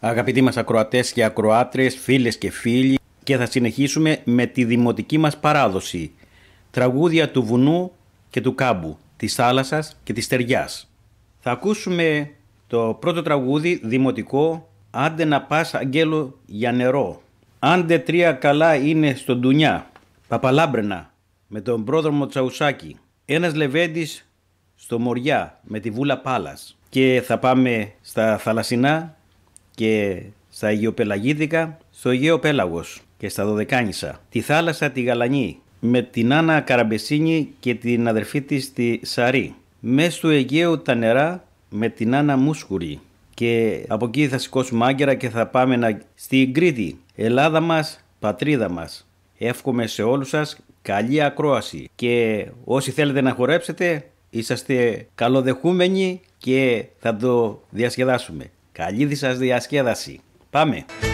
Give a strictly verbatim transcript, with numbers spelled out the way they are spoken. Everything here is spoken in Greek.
Αγαπητοί μας ακροατές και ακροάτρες, φίλες και φίλοι, και θα συνεχίσουμε με τη δημοτική μας παράδοση. Τραγούδια του βουνού και του κάμπου, της θάλασσας και της στεριάς. Θα ακούσουμε το πρώτο τραγούδι δημοτικό, «Άντε να πας αγγέλο για νερό». «Άντε τρία καλά είναι στο ντουνιά», Παπαλάμπρενα με τον πρόδρομο Τσαουσάκη. «Ένας λεβέντης στο Μοριά» με τη Βούλα Πάλας. Και θα πάμε στα θαλασσινά και στα Αιγαιοπελαγίδικα, στο Αιγαίο Πέλαγος και στα Δωδεκάνησα. Τη θάλασσα τη Γαλανή με την Άννα Καραμπεσίνη και την αδερφή της τη Σαρή. Μες του Αιγαίου τα νερά με την Άννα Μούσκουρη. Και από εκεί θα σηκώσουμε άγκυρα και θα πάμε να... στην Κρήτη. Ελλάδα μας, πατρίδα μας. Εύχομαι σε όλους σας καλή ακρόαση. Και όσοι θέλετε να χορέψετε, είσαστε καλοδεχούμενοι και θα το διασκεδάσουμε. Καλή σας διασκέδαση. Πάμε!